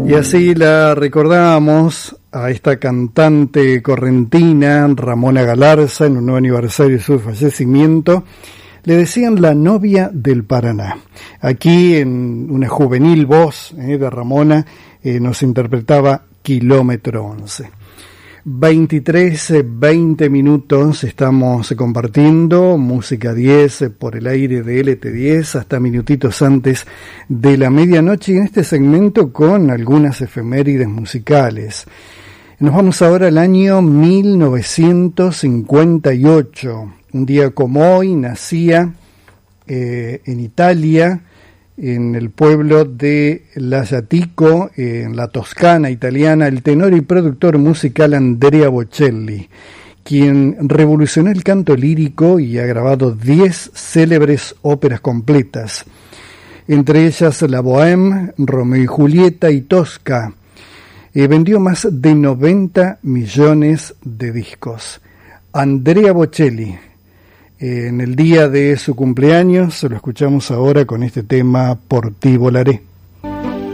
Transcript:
Y así la recordamos a esta cantante correntina, Ramona Galarza, en un nuevo aniversario de su fallecimiento. Le decían la novia del Paraná. Aquí en una juvenil voz de Ramona nos interpretaba Kilómetro 11. 20 minutos estamos compartiendo Música 10 por el aire de LT10 hasta minutitos antes de la medianoche, y en este segmento con algunas efemérides musicales. Nos vamos ahora al año 1958. Un día como hoy nacía en Italia, en el pueblo de Lajatico, en la Toscana italiana, el tenor y productor musical Andrea Bocelli, quien revolucionó el canto lírico y ha grabado 10 célebres óperas completas, entre ellas La Bohème, Romeo y Julieta y Tosca. Vendió más de 90 millones de discos. Andrea Bocelli, en el día de su cumpleaños, lo escuchamos ahora con este tema Por ti volaré.